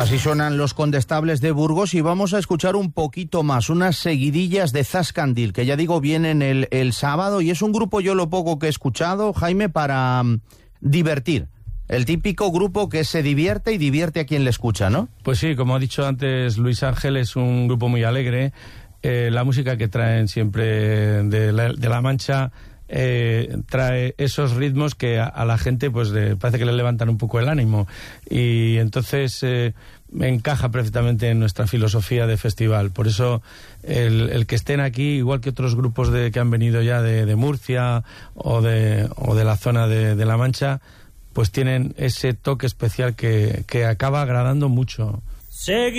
Así suenan los Condestables de Burgos y vamos a escuchar un poquito más, unas seguidillas de Zascandil, que ya digo vienen el sábado, y es un grupo, yo lo poco que he escuchado, Jaime, para divertir. El típico grupo que se divierte y divierte a quien le escucha, ¿no? Pues sí, como ha dicho antes Luis Ángel, es un grupo muy alegre. La música que traen siempre de La Mancha trae esos ritmos que a la gente pues parece que le levantan un poco el ánimo, y entonces encaja perfectamente en nuestra filosofía de festival. Por eso el que estén aquí, igual que otros grupos que han venido ya de Murcia o de la zona de La Mancha, pues tienen ese toque especial que acaba agradando mucho.